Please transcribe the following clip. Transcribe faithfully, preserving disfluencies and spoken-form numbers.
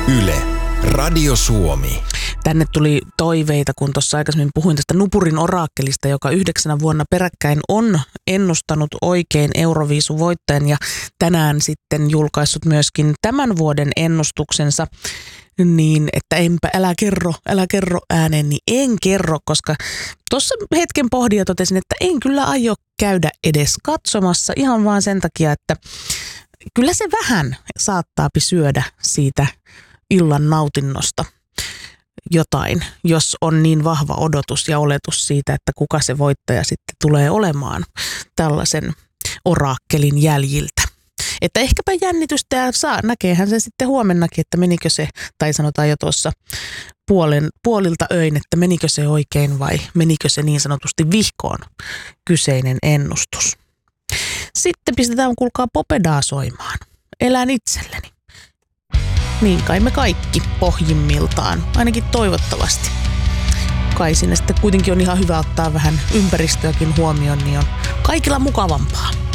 Yle, Radio Suomi. Tänne tuli toiveita, kun tuossa aikaisemmin puhuin tästä Nupurin oraakkelista, joka yhdeksänä vuonna peräkkäin on ennustanut oikein Euroviisuvoittajan ja tänään sitten julkaissut myöskin tämän vuoden ennustuksensa. Niin, että enpä, älä kerro, älä kerro ääneen, niin en kerro, koska tuossa hetken pohdin ja totesin, että en kyllä aio käydä edes katsomassa ihan vaan sen takia, että kyllä se vähän saattaapi syödä siitä illan nautinnosta jotain, jos on niin vahva odotus ja oletus siitä, että kuka se voittaja sitten tulee olemaan tällaisen oraakkelin jäljiltä. Että ehkäpä jännitystä ja saa, näkeehän se sitten huomennakin, että menikö se, tai sanotaan jo tuossa puolen, puolilta öin, että menikö se oikein vai menikö se niin sanotusti vihkoon kyseinen ennustus. Sitten pistetään kuulkaa Popedaa soimaan. Elän itselleni. Niin kai me kaikki pohjimmiltaan, ainakin toivottavasti. Kai sinne sitten kuitenkin on ihan hyvä ottaa vähän ympäristöäkin huomioon, niin on kaikilla mukavampaa.